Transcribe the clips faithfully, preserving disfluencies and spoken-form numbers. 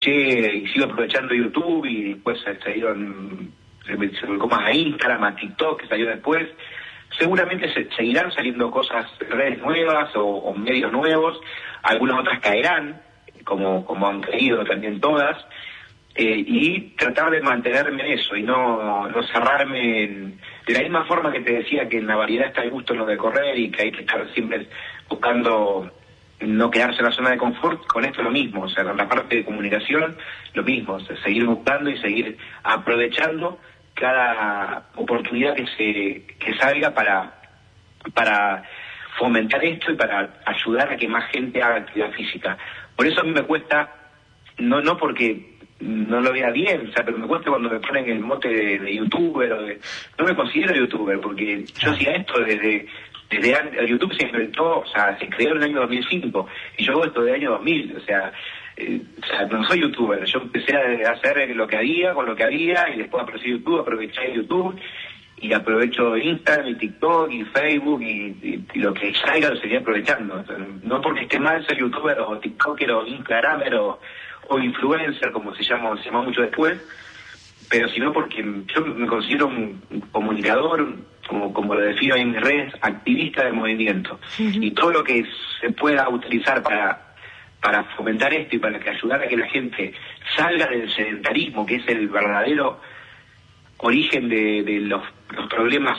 y sigo aprovechando YouTube y después se dieron, se me volcó más a Instagram, a TikTok, que salió después. Seguramente se, seguirán saliendo cosas, redes nuevas o, o medios nuevos, algunas otras caerán, como, como han caído también todas, eh, y tratar de mantenerme en eso y no, no cerrarme en, de la misma forma que te decía que en la variedad está el gusto en lo de correr y que hay que estar siempre buscando no quedarse en la zona de confort. Con esto lo mismo, o sea, con la parte de comunicación lo mismo, o sea, seguir buscando y seguir aprovechando cada oportunidad que se que salga para para fomentar esto y para ayudar a que más gente haga actividad física. Por eso a mí me cuesta, no no porque no lo vea bien, o sea, pero me cuesta cuando me ponen el mote de, de youtuber o de, no me considero youtuber porque yo hacía esto desde desde antes. YouTube se inventó, o sea, se creó en el año dos mil cinco y yo hago esto del año dos mil, o sea, eh, o sea, no soy youtuber. Yo empecé a hacer lo que había con lo que había y después apareció YouTube, aproveché YouTube y aprovecho Instagram y TikTok y Facebook y, y, y lo que salga lo seguiré aprovechando. O sea, no porque esté mal ser youtuber o tiktoker o instagramer o, o influencer, como se llama, se llama mucho después, pero sino porque yo me considero un, un comunicador, como, como lo defino en mis redes, activista del movimiento. Uh-huh. Y todo lo que se pueda utilizar para para fomentar esto y para que ayudar a que la gente salga del sedentarismo, que es el verdadero origen de, de los, los problemas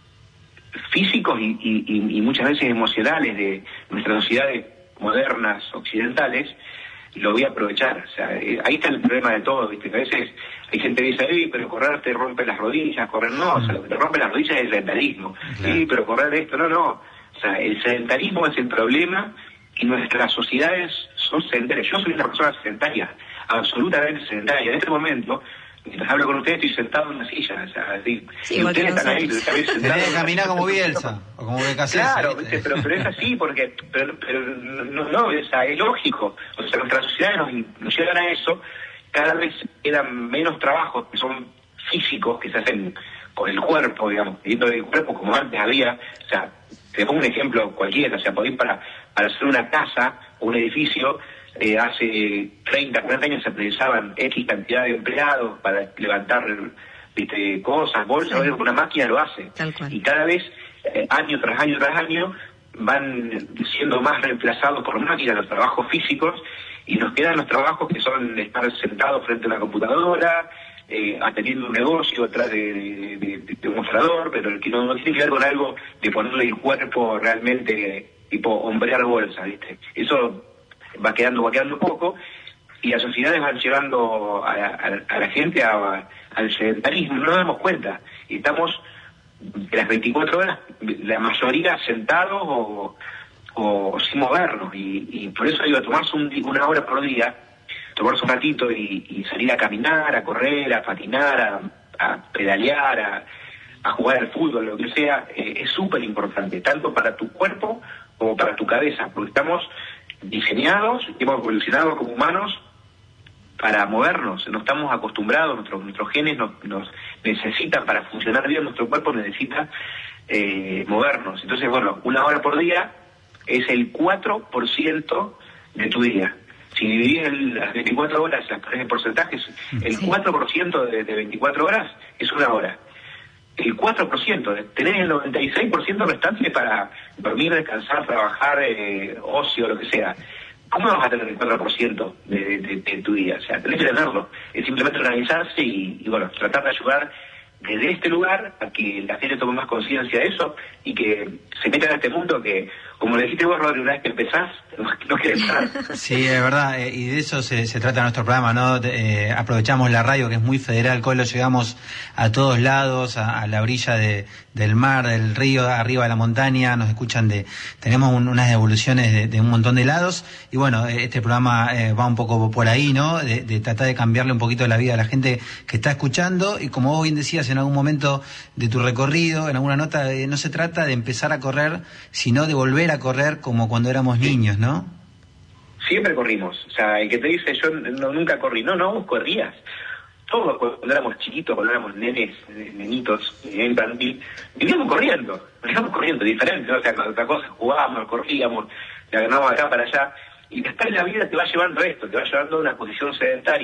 físicos y, y, y muchas veces emocionales de nuestras sociedades modernas, occidentales, lo voy a aprovechar. O sea, ahí está el problema de todo, ¿viste? Que a veces hay gente que dice, "Ey, pero correr te rompe las rodillas", correr no, o sea, lo que te rompe las rodillas es el sedentarismo. Claro. Sí, pero correr esto, no, no. O sea, el sedentarismo es el problema y nuestras sociedades son sedentarias. Yo soy una persona sedentaria, absolutamente sedentaria. En este momento, mientras hablo con ustedes, estoy sentado en una silla, o sea, así. Sí, y ustedes están ahí, ustedes sentados. Caminar como Bielsa, o como Becasesa. Claro, ¿viste? Pero, pero es así, porque, pero, pero no, no, o sea, es lógico. O sea, nuestras sociedades nos, nos llegan a eso, cada vez quedan menos trabajos que son físicos, que se hacen con el cuerpo, digamos, pidiendo el cuerpo como antes había. O sea, te pongo un ejemplo cualquiera, o sea, podéis para, para hacer una casa o un edificio, eh, hace treinta, cuarenta años se precisaban X cantidad de empleados para levantar, viste, cosas, bolsas, sí. Una máquina lo hace. Y cada vez, eh, año tras año tras año, van siendo más reemplazados por máquinas los trabajos físicos y nos quedan los trabajos que son estar sentados frente a una computadora, eh, atendiendo un negocio detrás de, de, de, de un mostrador, pero que no, no tiene que ver con algo de ponerle el cuerpo realmente, tipo hombrear bolsa, ¿viste? Eso va quedando, va quedando poco, y las sociedades van llevando a, a, a la gente a, a, al sedentarismo, no nos damos cuenta, y estamos de las veinticuatro horas, la mayoría sentados o, o sin movernos, y, y por eso digo, tomarse un, una hora por día, tomarse un ratito y, y salir a caminar, a correr, a patinar, a, a pedalear, a, a jugar al fútbol, lo que sea, eh, es súper importante, tanto para tu cuerpo como para tu cabeza, porque estamos diseñados, hemos evolucionado como humanos para movernos, no estamos acostumbrados, nuestros, nuestros genes nos, nos necesitan, para funcionar bien nuestro cuerpo necesita eh, movernos. Entonces, bueno, una hora por día es el cuatro por ciento de tu día. Si dividís el, las veinticuatro horas, las pones en porcentajes, el sí. cuatro por ciento de, de veinticuatro horas es una hora. El cuatro por ciento, tenés el noventa y seis por ciento restante para dormir, descansar, trabajar, eh, ocio, lo que sea. ¿Cómo vas a tener el cuatro por ciento de, de, de tu día? O sea, tenés que tenerlo. Es simplemente organizarse y, y, bueno, tratar de ayudar desde este lugar a que la gente tome más conciencia de eso y que se meta en este mundo que, como le dijiste vos, Rodri, una vez que empezás, no, no querés parar. Sí, es verdad, eh, y de eso se, se trata nuestro programa, ¿no? Eh, aprovechamos la radio, que es muy federal, Colo, llegamos a todos lados, a, a la orilla de, del mar, del río, arriba de la montaña, nos escuchan de, tenemos un, unas devoluciones de, de un montón de lados, y bueno, este programa eh, va un poco por ahí, ¿no? De, de tratar de cambiarle un poquito la vida a la gente que está escuchando, y como vos bien decías en algún momento de tu recorrido, en alguna nota, eh, no se trata de empezar a correr, sino de volver a correr como cuando éramos niños, ¿no? Siempre corrimos. O sea, el que te dice yo no, nunca corrí, no, no, vos corrías. Todos cuando éramos chiquitos, cuando éramos nenes, nenitos, infantil, vivíamos corriendo, vivíamos corriendo, diferente, ¿no? O sea, otra cosa, jugábamos, corríamos, le ganábamos acá para allá, y después la vida te va llevando a esto, te va llevando a una posición sedentaria.